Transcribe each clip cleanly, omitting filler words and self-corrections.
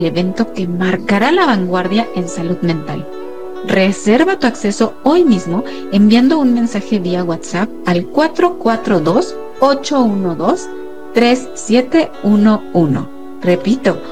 evento que marcará la vanguardia en salud mental. Reserva tu acceso hoy mismo enviando un mensaje vía WhatsApp al 442-812-3711. Repito,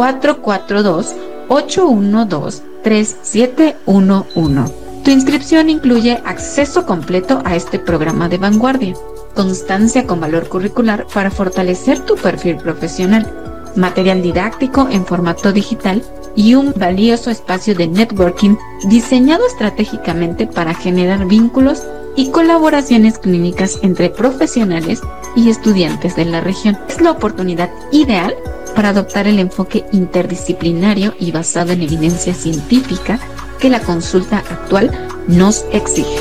442-812-3711. Tu inscripción incluye acceso completo a este programa de vanguardia, constancia con valor curricular para fortalecer tu perfil profesional, material didáctico en formato digital y un valioso espacio de networking diseñado estratégicamente para generar vínculos y colaboraciones clínicas entre profesionales y estudiantes de la región. Es la oportunidad ideal para adoptar el enfoque interdisciplinario y basado en evidencia científica que la consulta actual nos exige.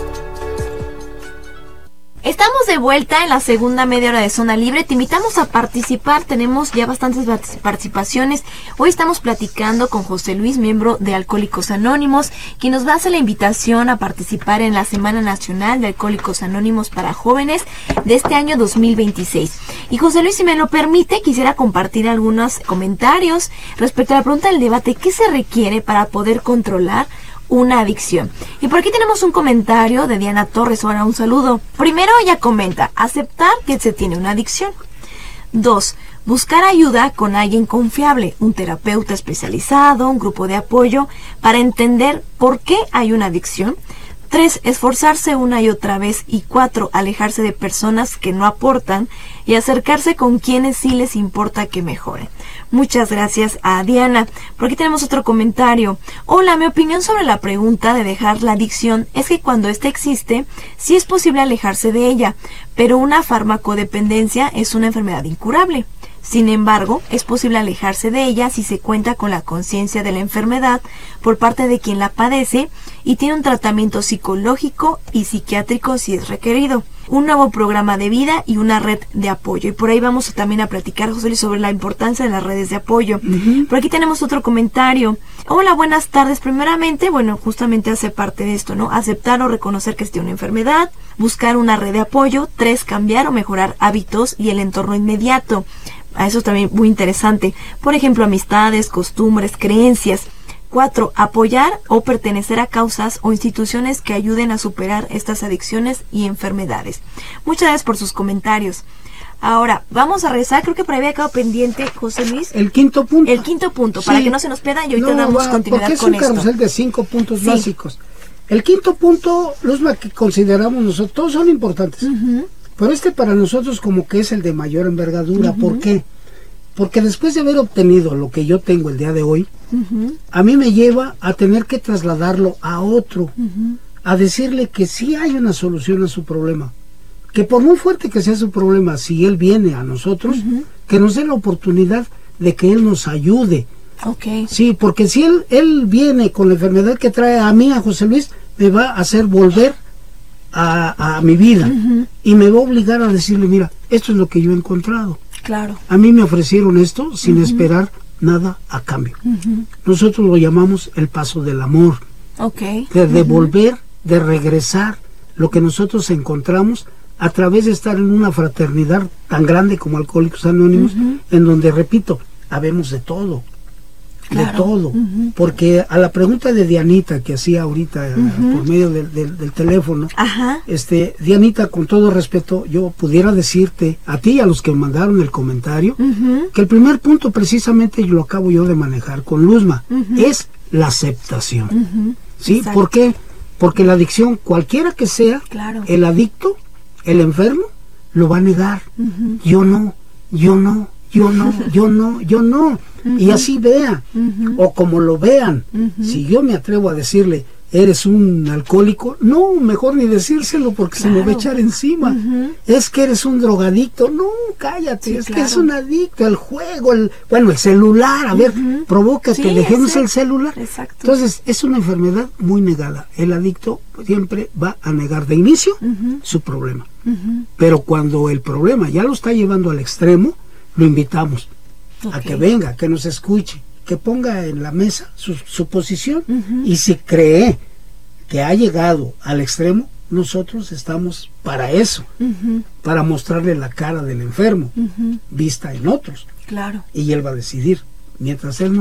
Estamos de vuelta en la segunda media hora de Zona Libre. Te invitamos a participar. Tenemos ya bastantes participaciones. Hoy estamos platicando con José Luis, miembro de Alcohólicos Anónimos, quien nos va a hacer la invitación a participar en la Semana Nacional de Alcohólicos Anónimos para Jóvenes de este año 2026. Y José Luis, si me lo permite, quisiera compartir algunos comentarios respecto a la pregunta del debate: ¿qué se requiere para poder controlar una adicción? Y por aquí tenemos un comentario de Diana Torres. Ahora un saludo. Primero, ella comenta: aceptar que se tiene una adicción. 2. Buscar ayuda con alguien confiable, un terapeuta especializado, un grupo de apoyo para entender por qué hay una adicción. 3. Esforzarse una y otra vez. Y 4. Alejarse de personas que no aportan y acercarse con quienes sí les importa que mejoren. Muchas gracias a Diana. Por aquí tenemos otro comentario. Hola, mi opinión sobre la pregunta de dejar la adicción es que cuando ésta existe, sí es posible alejarse de ella, pero una farmacodependencia es una enfermedad incurable. Sin embargo, es posible alejarse de ella si se cuenta con la conciencia de la enfermedad por parte de quien la padece y tiene un tratamiento psicológico y psiquiátrico si es requerido, un nuevo programa de vida y una red de apoyo. Y por ahí vamos también a platicar, José Luis, sobre la importancia de las redes de apoyo. Por aquí tenemos otro comentario. Hola, buenas tardes. Primeramente, justamente hace parte de esto, ¿no? Aceptar o reconocer que tiene una enfermedad, buscar una red de apoyo. 3, cambiar o mejorar hábitos y el entorno inmediato. A eso también muy interesante. Por ejemplo, amistades, costumbres, creencias. 4, apoyar o pertenecer a causas o instituciones que ayuden a superar estas adicciones y enfermedades. Muchas gracias por sus comentarios. Ahora, vamos a regresar. Creo que por ahí había quedado pendiente, José Luis. El quinto punto. El quinto punto, sí, para que no se nos pierda y ahorita damos continuidad con esto. Porque es un carrusel de 5 puntos básicos. El quinto punto, los que consideramos nosotros, todos son importantes. Pero para nosotros como que es el de mayor envergadura. ¿Por qué? Porque después de haber obtenido lo que yo tengo el día de hoy, a mí me lleva a tener que trasladarlo a otro, a decirle que sí hay una solución a su problema, que por muy fuerte que sea su problema, si él viene a nosotros, que nos dé la oportunidad de que él nos ayude. Sí, porque si él viene con la enfermedad que trae a mí, a José Luis, me va a hacer volver a mi vida y me va a obligar a decirle: mira, esto es lo que yo he encontrado. Claro. A mí me ofrecieron esto sin esperar nada a cambio. Nosotros lo llamamos el paso del amor. De devolver, de regresar lo que nosotros encontramos a través de estar en una fraternidad tan grande como Alcohólicos Anónimos, en donde, repito, habemos de todo. Claro. De todo, porque a la pregunta de Dianita que hacía ahorita por medio del teléfono, Dianita, con todo respeto, yo pudiera decirte a ti y a los que mandaron el comentario, que el primer punto precisamente lo acabo yo de manejar con Luzma, es la aceptación. ¿Sí? Exacto. ¿Por qué? Porque la adicción, cualquiera que sea, el adicto, el enfermo, lo va a negar. Yo no. Y así vea, o como lo vean. Si yo me atrevo a decirle: eres un alcohólico, no, mejor ni decírselo, porque se me va a echar encima. Es que eres un drogadicto, no, cállate, que es un adicto al juego, el celular, a ver, provoca que dejemos el celular. Exacto. Entonces es una enfermedad muy negada. El adicto siempre va a negar de inicio su problema, pero cuando el problema ya lo está llevando al extremo, lo invitamos a que venga, que nos escuche, que ponga en la mesa su posición, y si cree que ha llegado al extremo, nosotros estamos para eso, para mostrarle la cara del enfermo, vista en otros. Claro. Y él va a decidir mientras él